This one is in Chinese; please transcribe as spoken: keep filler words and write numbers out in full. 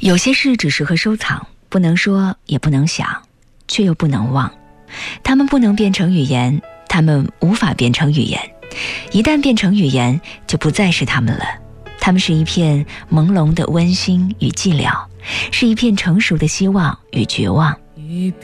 有些事只适合收藏，不能说也不能想，却又不能忘。它们不能变成语言，它们无法变成语言，一旦变成语言，就不再是它们了。它们是一片朦胧的温馨与寂寥，是一片成熟的希望与绝望。